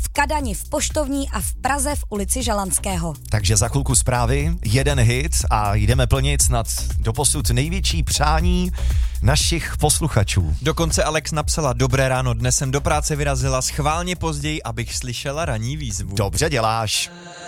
v Kadani v Poštovní a v Praze v ulici Žalanského. Takže za chvilku zprávy, jeden hit a jdeme plnit snad doposud největší přání našich posluchačů. Dokonce Alex napsala: Dobré ráno, dnes jsem do práce vyrazila schválně později, abych slyšela ranní výzvu. Dobře děláš.